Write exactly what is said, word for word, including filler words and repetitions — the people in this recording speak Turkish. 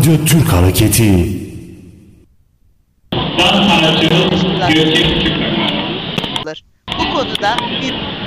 Radyo Türk Hareketi. Dans sanatçımız Gökçe Küçükler. Bu konuda bir